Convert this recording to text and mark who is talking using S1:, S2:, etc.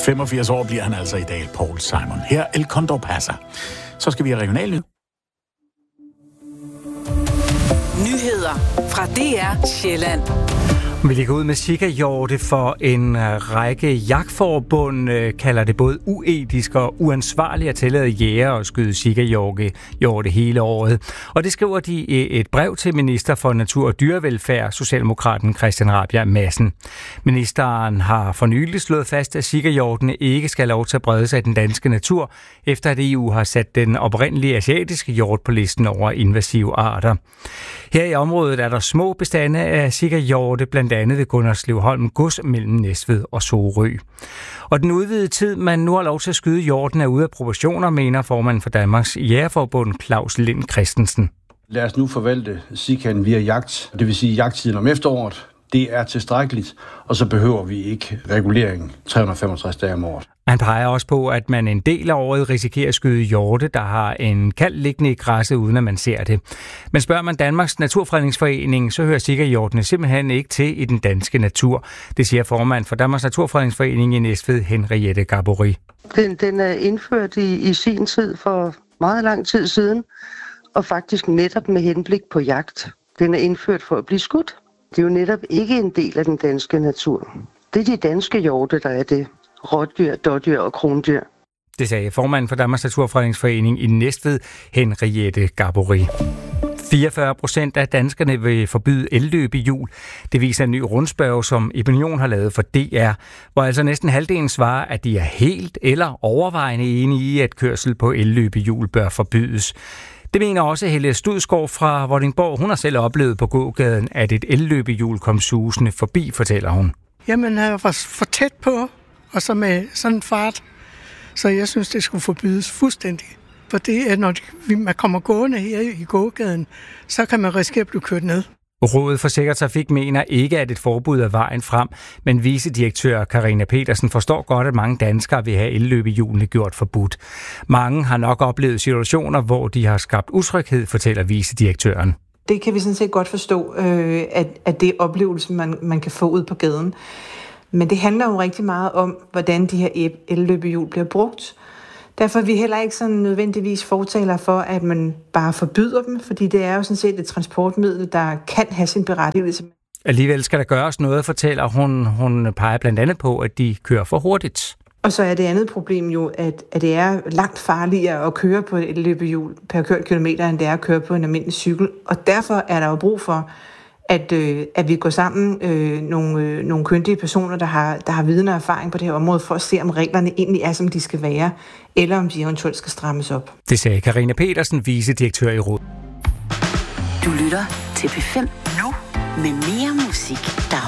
S1: 85 år bliver han altså i dag, Paul Simon. Her El Condor Passer. Så skal vi have regionalnyt.
S2: Nyheder fra DR Sjælland.
S3: Vi ligger ud med sikkerhjorte, for en række jagtforbund kalder det både uetisk og uansvarligt at tillade jæger og skyde sikkerhjorte hele året. Og det skriver de i et brev til minister for Natur og Dyrevelfærd, Socialdemokraten Christian Rabjerg Madsen. Ministeren har for nylig slået fast, at sikkerhjortene ikke skal have lov til at brede sig i den danske natur, efter at EU har sat den oprindelige asiatiske hjort på listen over invasive arter. Her i området er der små bestande af sikkerhjorte, blandt andet ved Gunderslevholm Gods mellem Næstved og Sorø. Og den udvidede tid, man nu har lov til at skyde hjorten, er ude af proportioner, mener formanden for Danmarks Jægerforbund Claus Lind Christensen.
S4: Lad os nu forvalte sikaen via jagt, det vil sige jagttiden om efteråret. Det er tilstrækkeligt, og så behøver vi ikke regulering 365 dage om året.
S3: Han peger også på, at man en del af året risikerer at skyde hjorte, der har en kald liggende i græsset, uden at man ser det. Men spørger man Danmarks Naturfredningsforening, så hører sikkerhjortene simpelthen ikke til i den danske natur. Det siger formand for Danmarks Naturfredningsforening i Næstved, Henriette Gabory.
S5: Den er indført i sin tid for meget lang tid siden, og faktisk netop med henblik på jagt. Den er indført for at blive skudt. Det er jo netop ikke en del af den danske natur. Det er de danske hjorte, der er det. Rådyr, dådyr og krondyr.
S3: Det sagde formanden for Danmarks Naturfredningsforening i Næstved, Henriette Gabory. 44% af danskerne vil forbyde elløb i jul. Det viser en ny rundspørge, som Opinion har lavet for DR, hvor altså næsten halvdelen svarer, at de er helt eller overvejende enige i, at kørsel på elløb i jul bør forbydes. Det mener også Helle Studsgaard fra Vordingborg. Hun har selv oplevet på gågaden, at et elløbehjul kom susende forbi, fortæller hun.
S6: Jamen, jeg var for tæt på, og så med sådan en fart. Så jeg synes, det skulle forbydes fuldstændig. For det er, når man kommer gående her i gågaden, så kan man risikere at blive kørt ned.
S3: Rådet for Sikker Trafik mener ikke, at et forbud er vejen frem, men vicedirektør Karina Petersen forstår godt, at mange danskere vil have elløbehjulene gjort forbudt. Mange har nok oplevet situationer, hvor de har skabt utryghed, fortæller vicedirektøren.
S7: Det kan vi sådan set godt forstå, at det er oplevelsen, man kan få ud på gaden. Men det handler jo rigtig meget om, hvordan de her elløbehjul bliver brugt. Derfor er vi heller ikke sådan nødvendigvis fortaler for, at man bare forbyder dem, fordi det er jo sådan set et transportmiddel, der kan have sin berettigelse.
S3: Alligevel skal der gøres noget, fortæller hun. Hun peger blandt andet på, at de kører for hurtigt.
S7: Og så er det andet problem jo, at det er langt farligere at køre på et elløbehjul per kørt kilometer, end det er at køre på en almindelig cykel. Og derfor er der jo brug for, at vi går sammen, nogle kyndige personer, der har viden og erfaring på det her område, for at se, om reglerne egentlig er, som de skal være, eller om de eventuelt skal strammes op.
S3: Det sagde Karina Petersen, vicedirektør i Rådet.
S2: Du lytter til P5 nu med mere musik, der